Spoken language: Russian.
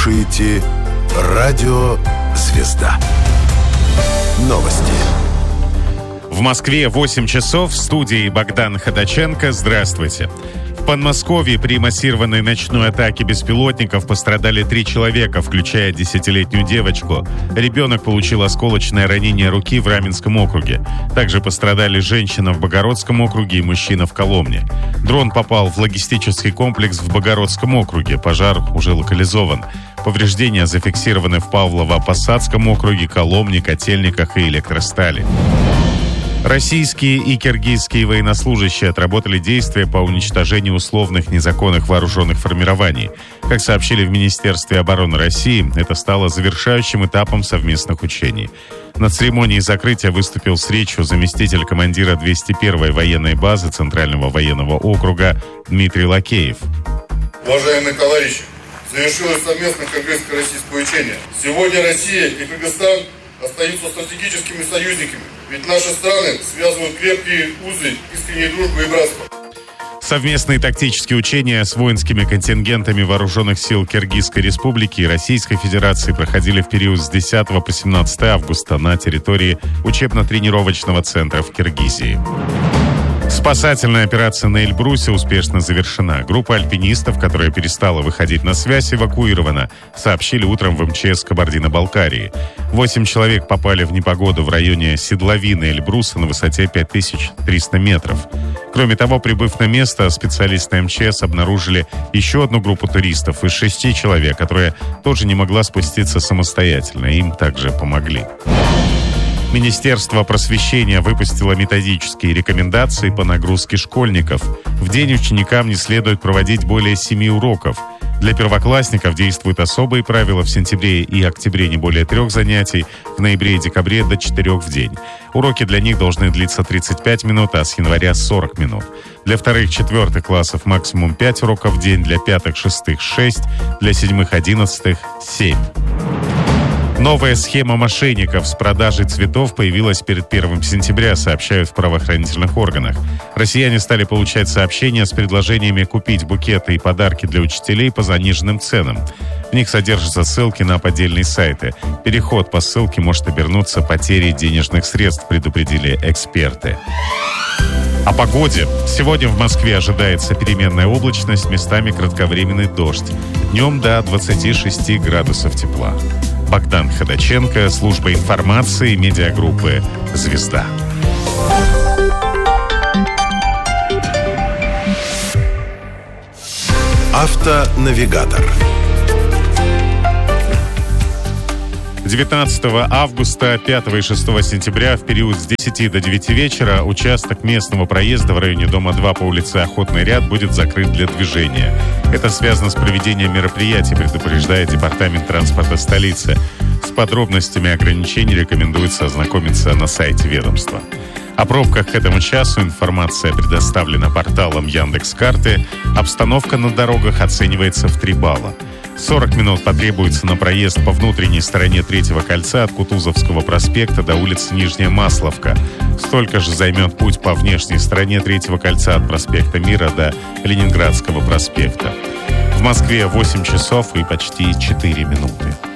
слушаете «Радио Звезда». Новости. В Москве 8 часов. В студии Богдан Ходаченко. Здравствуйте. В Подмосковье при массированной ночной атаке беспилотников пострадали 3 человека, включая 10-летнюю девочку. Ребенок получил осколочное ранение руки в Раменском округе. Также пострадали женщина в Богородском округе и мужчина в Коломне. Дрон попал в логистический комплекс в Богородском округе. Пожар уже локализован. Повреждения зафиксированы в Павлово-Посадском округе, Коломне, Котельниках и Электростали. Российские и киргизские военнослужащие отработали действия по уничтожению условных незаконных вооруженных формирований. Как сообщили в Министерстве обороны России, это стало завершающим этапом совместных учений. На церемонии закрытия выступил с речью заместитель командира 201-й военной базы Центрального военного округа Дмитрий Лакеев. Уважаемые товарищи, завершилось совместное киргизско-российское учение. Сегодня Россия и Кыргызстан остаются стратегическими союзниками. Ведь наши страны связывают крепкие узы искренней дружбы и братства. Совместные тактические учения с воинскими контингентами вооруженных сил Киргизской Республики и Российской Федерации проходили в период с 10 по 17 августа на территории учебно-тренировочного центра в Киргизии. Спасательная операция на Эльбрусе успешно завершена. Группа альпинистов, которая перестала выходить на связь, эвакуирована, сообщили утром в МЧС Кабардино-Балкарии. 8 человек попали в непогоду в районе седловины Эльбруса на высоте 5300 метров. Кроме того, прибыв на место, специалисты МЧС обнаружили еще одну группу туристов из 6 человек, которая тоже не могла спуститься самостоятельно. Им также помогли. Министерство просвещения выпустило методические рекомендации по нагрузке школьников. В день ученикам не следует проводить более 7 уроков. Для первоклассников действуют особые правила: в сентябре и октябре не более 3 занятий, в ноябре и декабре до 4 в день. Уроки для них должны длиться 35 минут, а с января 40 минут. Для 2-4 классов максимум 5 уроков в день, для 5-6 – 6, для 7-11 – 7. Новая схема мошенников с продажей цветов появилась перед 1 сентября, сообщают в правоохранительных органах. Россияне стали получать сообщения с предложениями купить букеты и подарки для учителей по заниженным ценам. В них содержатся ссылки на поддельные сайты. Переход по ссылке может обернуться потерей денежных средств, предупредили эксперты. О погоде. Сегодня в Москве ожидается переменная облачность, местами кратковременный дождь. Днем до 26 градусов тепла. Богдан Ходаченко, служба информации, медиагруппы «Звезда». Автонавигатор. 19 августа, 5 и 6 сентября в период с 10 до 9 вечера участок местного проезда в районе дома 2 по улице Охотный ряд будет закрыт для движения. Это связано с проведением мероприятий, предупреждает Департамент транспорта столицы. С подробностями ограничений рекомендуется ознакомиться на сайте ведомства. О пробках к этому часу информация предоставлена порталом Яндекс.Карты. Обстановка на дорогах оценивается в 3 балла. 40 минут потребуется на проезд по внутренней стороне Третьего кольца от Кутузовского проспекта до улицы Нижняя Масловка. Столько же займет путь по внешней стороне Третьего кольца от проспекта Мира до Ленинградского проспекта. В Москве 8 часов и почти 4 минуты.